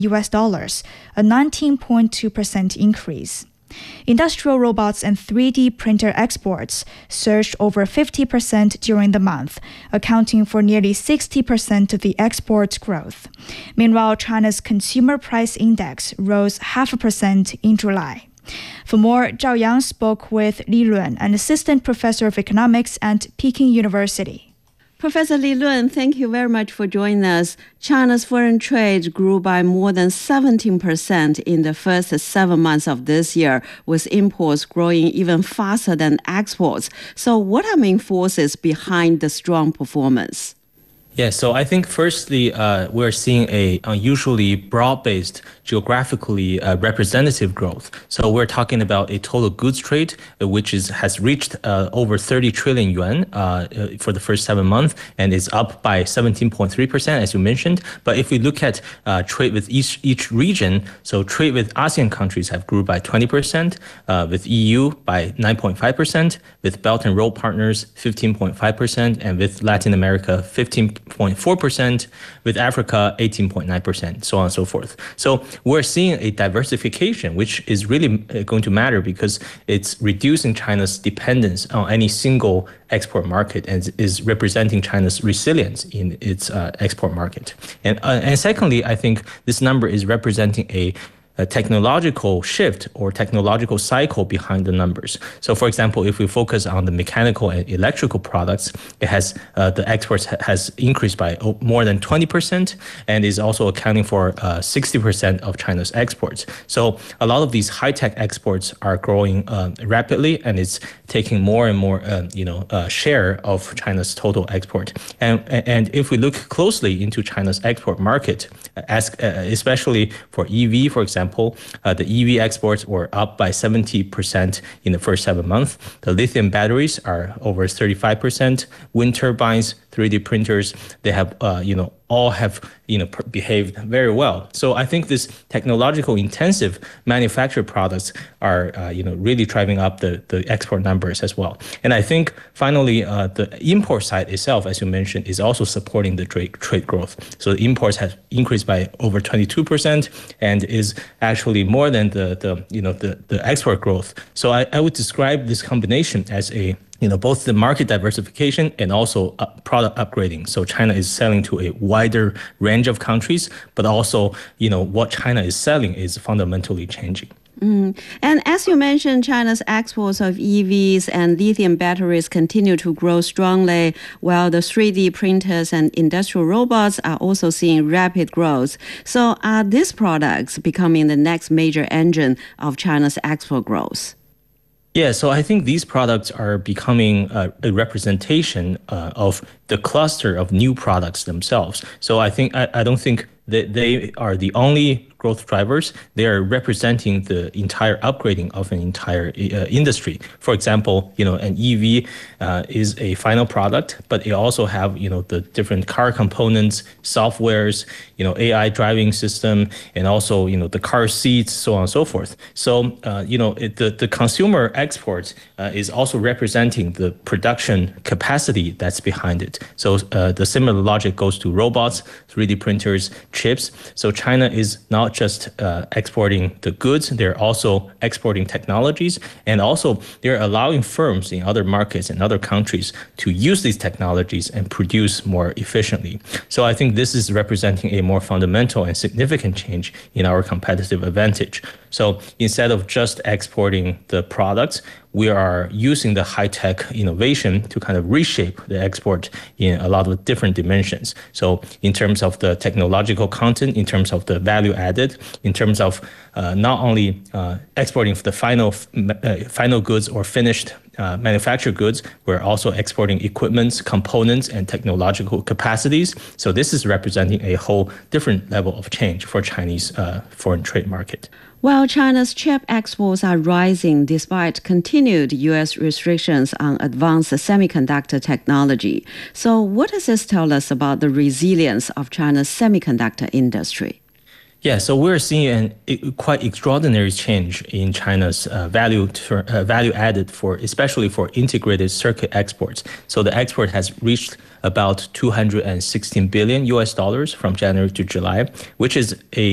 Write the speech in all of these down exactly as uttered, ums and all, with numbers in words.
U S dollars, a nineteen point two percent increase. Industrial robots and three D printer exports surged over fifty percent during the month, accounting for nearly sixty percent of the export growth. Meanwhile, China's consumer price index rose half a percent in July. For more, Zhao Yang spoke with Li Luan, an assistant professor of economics at Peking University. Professor Li Luan, thank you very much for joining us. China's foreign trade grew by more than seventeen percent in the first seven months of this year, with imports growing even faster than exports. So what are main forces behind the strong performance? Yeah, so I think firstly, uh, we're seeing a unusually broad-based, geographically uh, representative growth. So we're talking about a total goods trade, uh, which is has reached uh, over thirty trillion yuan uh, uh, for the first seven months and is up by seventeen point three percent, as you mentioned. But if we look at uh, trade with each each region, so trade with ASEAN countries have grew by twenty percent, uh, with E U by nine point five percent, with Belt and Road partners fifteen point five percent, and with Latin America fifteen point four percent, with Africa eighteen point nine percent, so on and so forth. So we're seeing a diversification, which is really going to matter because it's reducing China's dependence on any single export market and is representing China's resilience in its uh, export market. And, uh, and secondly, I think this number is representing a a technological shift or technological cycle behind the numbers. So for example, if we focus on the mechanical and electrical products, it has uh, the exports ha- has increased by more than twenty percent and is also accounting for uh, sixty percent of China's exports. So a lot of these high-tech exports are growing uh, rapidly, and it's taking more and more uh, you know, uh, share of China's total export. And, and if we look closely into China's export market, as, uh, especially for E V, for example, Uh, the E V exports were up by seventy percent in the first seven months. The lithium batteries are over thirty-five percent. Wind turbines, three D printers, they have, uh, you know, all have, you know, per- behaved very well. So I think this technological intensive manufactured products are, uh, you know, really driving up the, the export numbers as well. And I think finally, uh, the import side itself, as you mentioned, is also supporting the trade, trade growth. So the imports have increased by over twenty-two percent and is actually more than the, the you know, the, the export growth. So I, I would describe this combination as a you know, both the market diversification and also uh, product upgrading. So China is selling to a wider range of countries, but also, you know, what China is selling is fundamentally changing. Mm. And as you mentioned, China's exports of E Vs and lithium batteries continue to grow strongly, while the three D printers and industrial robots are also seeing rapid growth. So are these products becoming the next major engine of China's export growth? Yeah, so I think these products are becoming uh, a representation uh, of the cluster of new products themselves. So I think I, I don't think that they are the only growth drivers. They are representing the entire upgrading of an entire uh, industry. For example, you know, an E V uh, is a final product, but it also have, you know, the different car components, softwares, you know, A I driving system, and also, you know, the car seats, so on and so forth. So, uh, you know, it, the, the consumer export uh, is also representing the production capacity that's behind it. So uh, the similar logic goes to robots, three D printers, chips. So China is not just uh, exporting the goods, they're also exporting technologies, and also they're allowing firms in other markets and other countries to use these technologies and produce more efficiently. So I think this is representing a more fundamental and significant change in our competitive advantage. So instead of just exporting the products, we are using the high-tech innovation to kind of reshape the export in a lot of different dimensions. So in terms of the technological content, in terms of the value added, in terms of uh, not only uh, exporting the final uh, final goods or finished uh, manufactured goods, we're also exporting equipments, components, and technological capacities. So this is representing a whole different level of change for Chinese uh, foreign trade market. While China's chip exports are rising despite continued U S restrictions on advanced semiconductor technology. So what does this tell us about the resilience of China's semiconductor industry? Yeah, so we're seeing an, a quite extraordinary change in China's uh, value to, uh, value added for, especially for integrated circuit exports. So the export has reached about two hundred sixteen billion U S dollars from January to July, which is a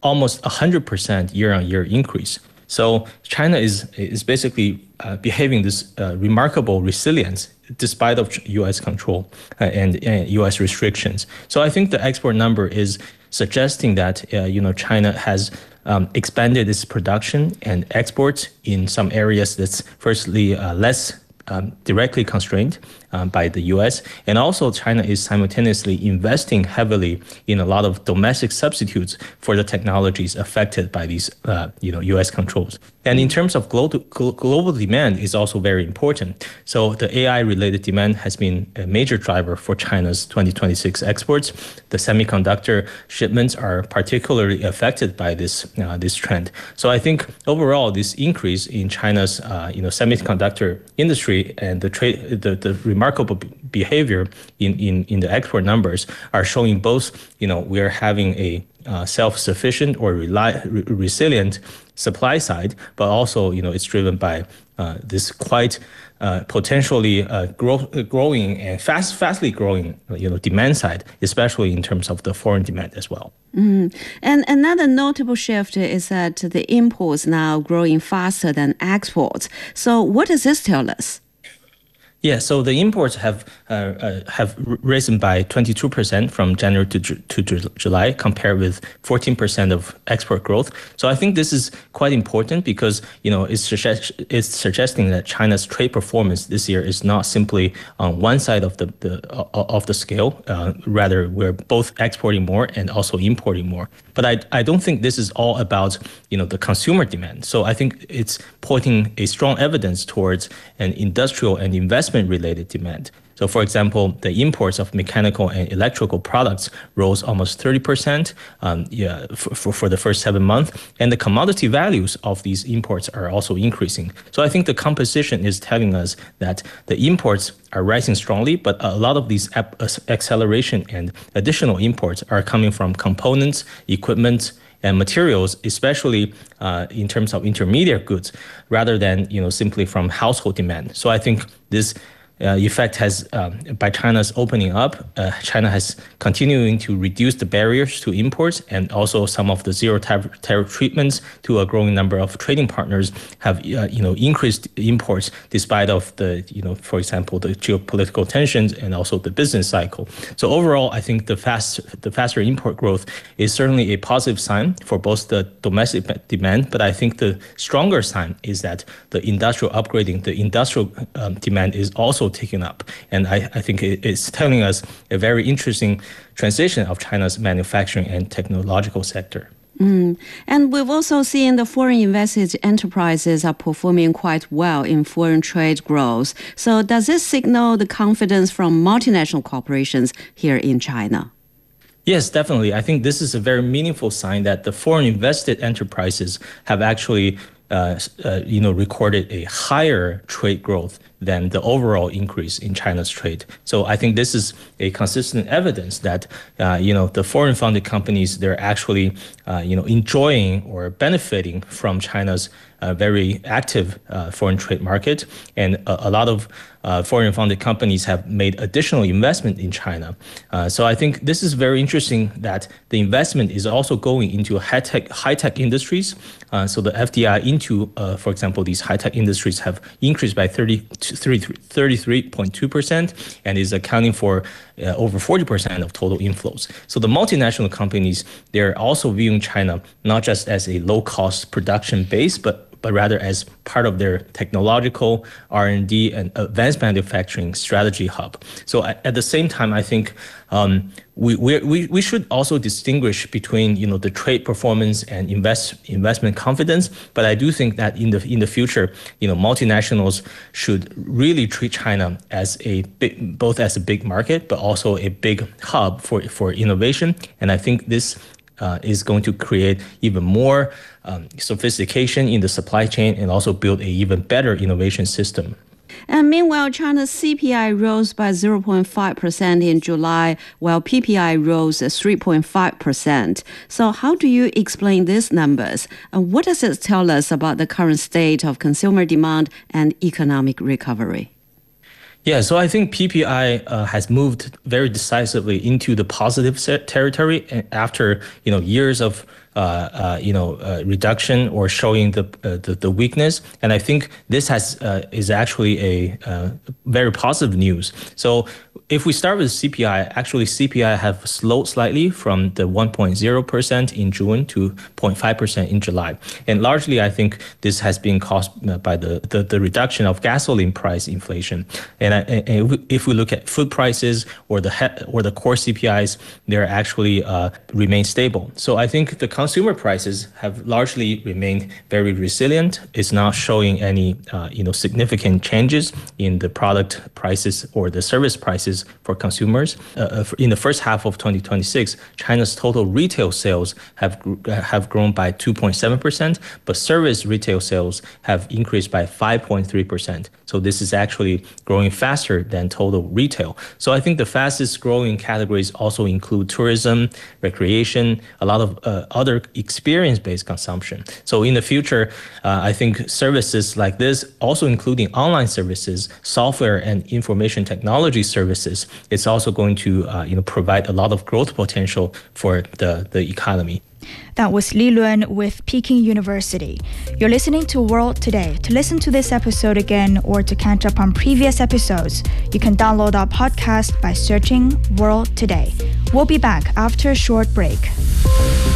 almost one hundred percent year-on-year increase. So China is is basically uh, behaving this uh, remarkable resilience despite of U S control uh, and, and U S restrictions. So I think the export number is suggesting that uh, you know China has um, expanded its production and exports in some areas that's firstly uh, less um, directly constrained um, by the U S, and also China is simultaneously investing heavily in a lot of domestic substitutes for the technologies affected by these uh, you know U S controls. And in terms of global global demand is also very important. So the A I related demand has been a major driver for China's twenty twenty-six exports. The semiconductor shipments are particularly affected by this uh, this trend. So I think overall this increase in China's uh, you know semiconductor industry and the trade the, the remarkable behavior in, in, in the export numbers are showing both you know we're having a uh, self-sufficient or rely, re- resilient supply side, but also, you know, it's driven by uh, this quite uh, potentially uh, grow, growing and fast, fastly growing, you know, demand side, especially in terms of the foreign demand as well. Mm. And another notable shift is that the imports now growing faster than exports. So what does this tell us? Yeah, so the imports have uh, uh, have risen by twenty-two percent from January to to July, compared with fourteen percent of export growth. So I think this is quite important because you know it's suggest, it's suggesting that China's trade performance this year is not simply on one side of the, the of the scale. Uh, rather, we're both exporting more and also importing more. But I I don't think this is all about you know the consumer demand. So I think it's pointing a strong evidence towards an industrial and investment related demand. So, for example, the imports of mechanical and electrical products rose almost thirty percent um, yeah, for, for, for the first seven months, and the commodity values of these imports are also increasing. So I think the composition is telling us that the imports are rising strongly, but a lot of these ap- acceleration and additional imports are coming from components, equipment, and materials, especially uh, in terms of intermediate goods, rather than you know simply from household demand. So I think this uh, effect has, um, by China's opening up, uh, China has continuing to reduce the barriers to imports, and also some of the zero tariff, tariff treatments to a growing number of trading partners have uh, you know increased imports despite of the you know for example the geopolitical tensions and also the business cycle. So overall, I think the fast the faster import growth is certainly a positive sign for both the domestic demand, but I think the stronger sign is that the industrial upgrading, the industrial um, demand is also taken up. And I, I think it, it's telling us a very interesting transition of China's manufacturing and technological sector. Mm. And we've also seen the foreign invested enterprises are performing quite well in foreign trade growth. So does this signal the confidence from multinational corporations here in China? Yes, definitely. I think this is a very meaningful sign that the foreign invested enterprises have actually uh, uh, you know, recorded a higher trade growth than the overall increase in China's trade. So I think this is a consistent evidence that, uh, you know, the foreign funded companies, they're actually, uh, you know, enjoying or benefiting from China's uh, very active uh, foreign trade market. And a, a lot of uh, foreign funded companies have made additional investment in China. Uh, so I think this is very interesting that the investment is also going into high-tech, high-tech industries. Uh, so the F D I into, uh, for example, these high-tech industries have increased by thirty-three point two percent and is accounting for uh, over forty percent of total inflows. So the multinational companies, they're also viewing China not just as a low-cost production base, but but rather as part of their technological R and D and advanced manufacturing strategy hub. So at, at the same time, I think um, we, we we should also distinguish between you know the trade performance and invest investment confidence. But I do think that in the in the future, you know, multinationals should really treat China as a big, both as a big market, but also a big hub for for innovation. And I think this Uh, is going to create even more um, sophistication in the supply chain and also build a even better innovation system. And meanwhile, China's C P I rose by zero point five percent in July, while P P I rose three point five percent. So how do you explain these numbers? And what does it tell us about the current state of consumer demand and economic recovery? Yeah, so I think P P I uh, has moved very decisively into the positive territory after you know years of uh, uh, you know, uh, reduction or showing the, uh, the the weakness. And I think this has uh, is actually a uh, very positive news. So if we start with C P I, actually C P I have slowed slightly from the one point zero percent in June to zero point five percent in July. And largely, I think this has been caused by the, the, the reduction of gasoline price inflation. And, and if we look at food prices or the he, or the core C P Is, they're actually uh, remain stable. So I think the consumer prices have largely remained very resilient. It's not showing any uh, you know significant changes in the product prices or the service prices for consumers. Uh, in the first half of twenty twenty-six, China's total retail sales have have grown by two point seven percent, but service retail sales have increased by five point three percent. So this is actually growing faster than total retail. So I think the fastest growing categories also include tourism, recreation, a lot of uh, other experience-based consumption. So in the future, uh, I think services like this, also including online services, software and information technology services, it's also going to uh, you know provide a lot of growth potential for the, the economy. That was Li Luan with Peking University. You're listening to World Today. To listen to this episode again or to catch up on previous episodes, you can download our podcast by searching World Today. We'll be back after a short break.